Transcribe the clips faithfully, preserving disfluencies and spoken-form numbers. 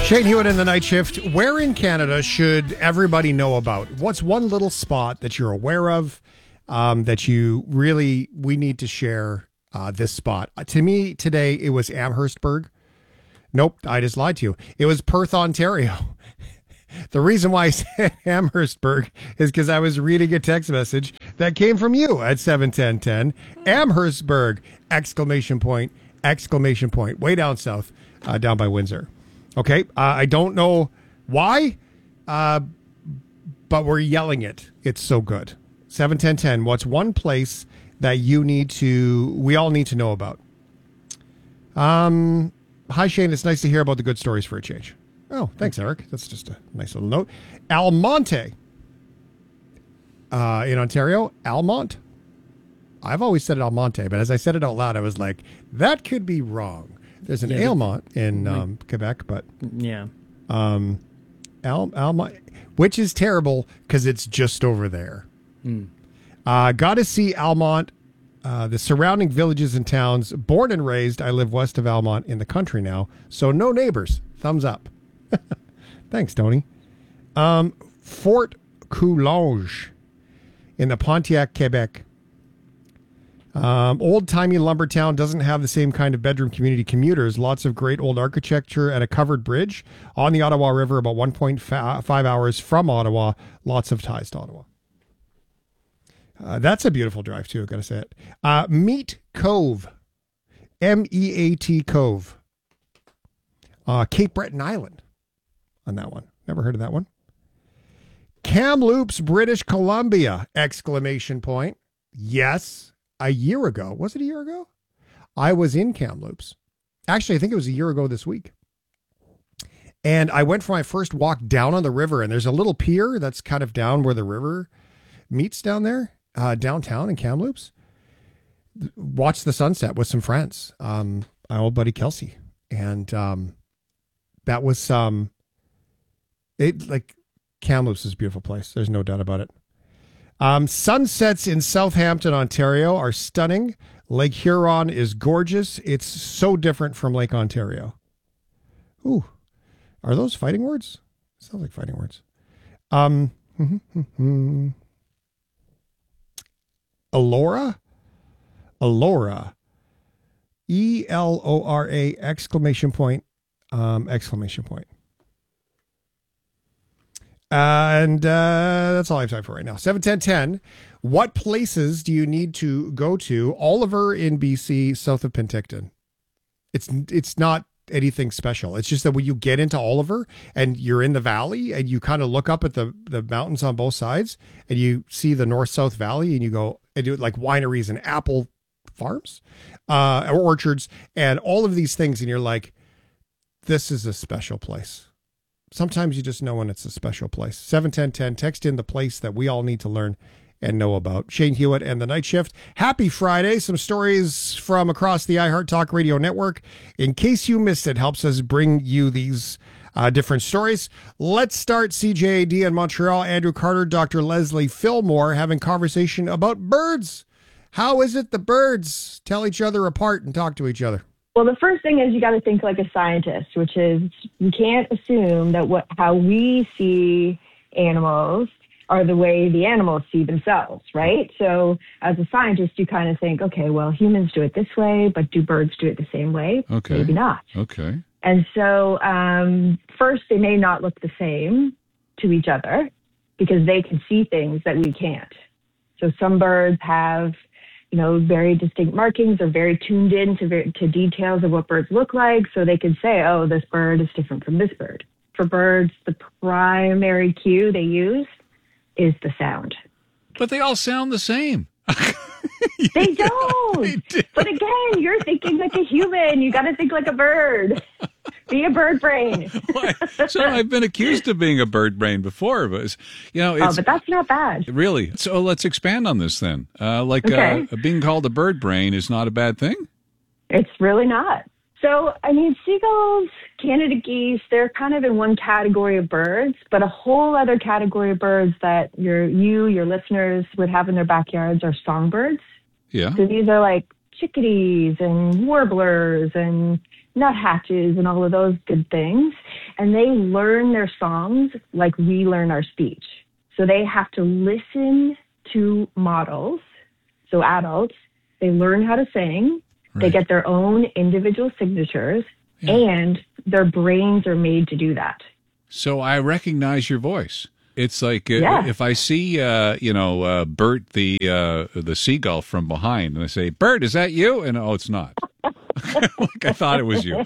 Shane Hewitt in the Night Shift. Where in Canada should everybody know about? What's one little spot that you're aware of um, that you really, we need to share uh, this spot? Uh, to me today, it was Amherstburg. Nope, I just lied to you. It was Perth, Ontario. The reason why I said Amherstburg is because I was reading a text message that came from you at seven ten ten. Amherstburg, exclamation point, exclamation point, way down south, uh, down by Windsor. Okay, uh, I don't know why, uh, but we're yelling it. It's so good. seven ten ten, what's one place that you need to, we all need to know about? Um, hi, Shane. It's nice to hear about the good stories for a change. Oh, thanks, Eric. That's just a nice little note. Almonte uh, in Ontario. Almont. I've always said it Almonte, but as I said it out loud, I was like, that could be wrong. There's an yeah, Almont in um, Quebec, but yeah, um, Al Almont, which is terrible because it's just over there. Mm. Uh, got to see Almont, uh, the surrounding villages and towns. Born and raised, I live west of Almont in the country now, so no neighbors. Thumbs up. Thanks, Tony. Um, Fort Coulonge in the Pontiac, Quebec. Um, old-timey lumber town, doesn't have the same kind of bedroom community commuters. Lots of great old architecture and a covered bridge on the Ottawa River, about one point five hours from Ottawa. Lots of ties to Ottawa. Uh, that's a beautiful drive, too, I've got to say it. Uh, Meat Cove. M E A T Cove. Uh, Cape Breton Island on that one. Never heard of that one. Kamloops, British Columbia, exclamation point. Yes. A year ago, was it a year ago? I was in Kamloops. Actually, I think it was a year ago this week. And I went for my first walk down on the river, and there's a little pier that's kind of down where the river meets down there, uh, downtown in Kamloops. Watched the sunset with some friends, um, my old buddy Kelsey. And um, that was, um, it like, Kamloops is a beautiful place. There's no doubt about it. Um, sunsets in Southampton, Ontario are stunning. Lake Huron is gorgeous. It's so different from Lake Ontario. Ooh, are those fighting words? Sounds like fighting words. Um, Elora? Elora. E L O R A exclamation point, um, exclamation point. Uh, and uh, that's all I have time for right now. seven ten ten. What places do you need to go to? Oliver in B C, south of Penticton. It's it's not anything special. It's just that when you get into Oliver and you're in the valley and you kind of look up at the, the mountains on both sides and you see the north-south valley and you go and do like wineries and apple farms, uh, or orchards and all of these things. And you're like, this is a special place. Sometimes you just know when it's a special place. seven ten ten, text in the place that we all need to learn and know about. Shane Hewitt and the Night Shift. Happy Friday. Some stories from across the iHeart Talk Radio Network. In case you missed it, helps us bring you these uh, different stories. Let's start C J A D in Montreal. Andrew Carter, Doctor Leslie Fillmore having conversation about birds. How is it the birds tell each other apart and talk to each other? Well, the first thing is you got to think like a scientist, which is you can't assume that what how we see animals are the way the animals see themselves, right? So as a scientist, you kind of think, okay, well, humans do it this way, but do birds do it the same way? Okay. Maybe not. Okay. And so um, first, they may not look the same to each other because they can see things that we can't. So some birds have, you know, very distinct markings or very tuned in to, very, to details of what birds look like. So they can say, oh, this bird is different from this bird. For birds, the primary cue they use is the sound. But they all sound the same. They don't. They do. But again, you're thinking like a human. You got to think like a bird. Be a bird brain. So I've been accused of being a bird brain before, but you know, it's, oh, but that's not bad. Really. So let's expand on this then. Uh, like okay. uh, being called a bird brain is not a bad thing. It's really not. So, I mean, seagulls, Canada geese, they're kind of in one category of birds, but a whole other category of birds that your you, your listeners would have in their backyards are songbirds. Yeah. So these are like chickadees and warblers and nuthatches and all of those good things. And they learn their songs like we learn our speech. So they have to listen to models, so adults. They learn how to sing. Right. They get their own individual signatures, yeah. and their brains are made to do that. So I recognize your voice. It's like uh, yeah. if I see, uh, you know, uh, Bert the uh, the seagull from behind, and I say, "Bert, is that you?" And oh, it's not. Like I thought it was you.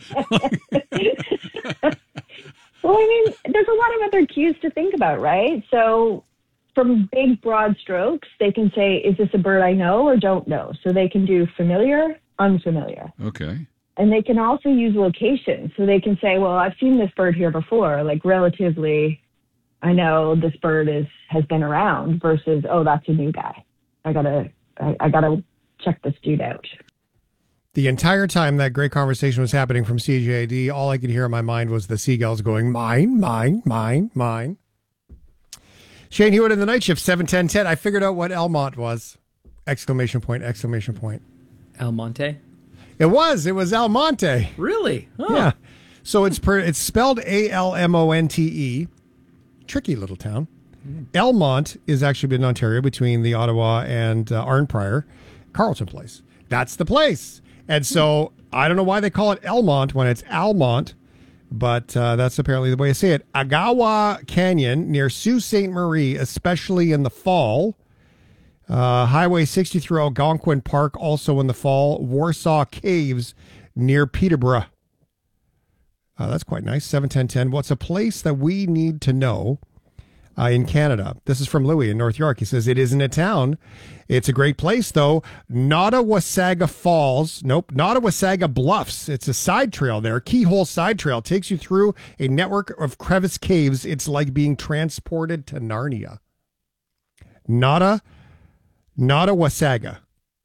Well, I mean, there's a lot of other cues to think about, right? So from big, broad strokes, they can say, is this a bird I know or don't know? So they can do familiar, unfamiliar. Okay. And they can also use location. So they can say, well, I've seen this bird here before, like relatively, I know this bird is has been around versus, oh, that's a new guy. I gotta, I, I gotta check this dude out. The entire time that great conversation was happening from C J A D, all I could hear in my mind was the seagulls going, mine, mine, mine, mine. Shane Hewitt in the night shift, seven ten ten. I figured out what Almont was. Exclamation point, exclamation point. Almonte? It was. It was Almonte. Really? Oh. Yeah. So it's per, it's spelled A L M O N T E. Tricky little town. Mm. Elmont is actually in Ontario between the Ottawa and uh, Arnprior, Carleton Place. That's the place. And so I don't know why they call it Elmont when it's Almont, but uh, that's apparently the way to say it. Agawa Canyon near Sault Ste. Marie, especially in the fall. Uh, Highway sixty through Algonquin Park, also in the fall. Warsaw Caves near Peterborough. Uh, that's quite nice. seven ten ten. What's a place that we need to know uh, in Canada? This is from Louis in North York. He says, it isn't a town. It's a great place, though. Nottawasaga Falls. Nope. Nottawasaga Bluffs. It's a side trail there. Keyhole side trail. Takes you through a network of crevice caves. It's like being transported to Narnia. Notta, Nottawasaga.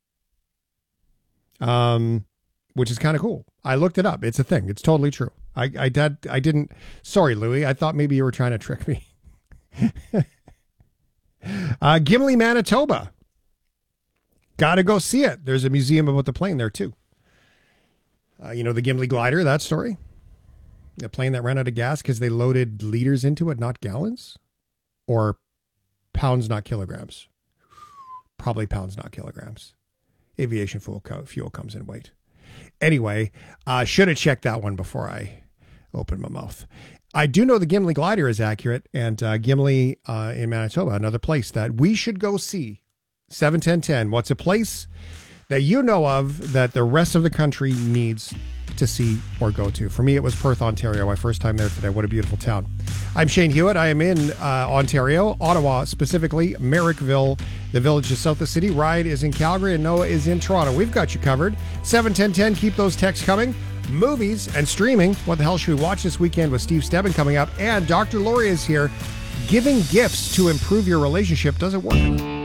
Um, which is kind of cool. I looked it up. It's a thing. It's totally true. I, I, did, I didn't. Sorry, Louis. I thought maybe you were trying to trick me. uh, Gimli, Manitoba. Got to go see it. There's a museum about the plane there, too. Uh, you know, the Gimli glider, that story? The plane that ran out of gas because they loaded liters into it, not gallons? Or pounds, not kilograms? Probably pounds, not kilograms. Aviation fuel, co- fuel comes in weight. Anyway, uh, should have checked that one before I opened my mouth. I do know the Gimli glider is accurate, and uh, Gimli uh, in Manitoba, another place that we should go see. seven ten ten. What's a place that you know of that the rest of the country needs to see or go to? For me, it was Perth, Ontario. My first time there today. What a beautiful town. I'm Shane Hewitt. I am in uh, Ontario, Ottawa specifically, Merrickville, the village just south of the city. Ride is in Calgary and Noah is in Toronto. We've got you covered. seven ten ten. Keep those texts coming. Movies and streaming. What the hell should we watch this weekend with Steve Stebbin coming up? And Doctor Lori is here. Giving gifts to improve your relationship. Does it work?